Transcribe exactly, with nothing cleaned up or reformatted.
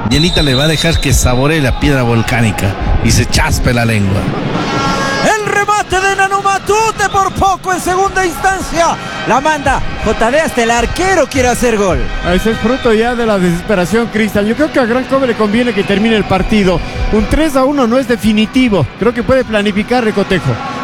Dianita le va a dejar que saboree la piedra volcánica y se chaspe la lengua. El remate de Nanu Matute por poco en segunda instancia. La manda J D hasta el arquero quiere hacer gol. Ese es fruto ya de la desesperación, Cristian. Yo creo que a Gran Cobre le conviene que termine el partido. Un tres a uno no es definitivo. Creo que puede planificar el cotejo.